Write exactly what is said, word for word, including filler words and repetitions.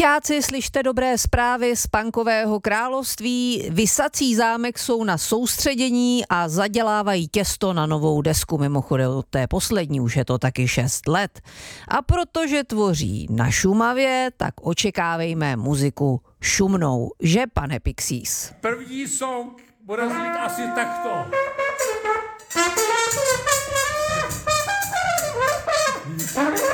Spolužáci, slyšte dobré zprávy z punkového království. Visací zámek jsou na soustředění a zadělávají těsto na novou desku. Mimochodem, to je poslední, už je to taky šest let. A protože tvoří na Šumavě, tak očekávejme muziku šumnou. Že, pane Pixies? První song bude znít asi takto. Thank you.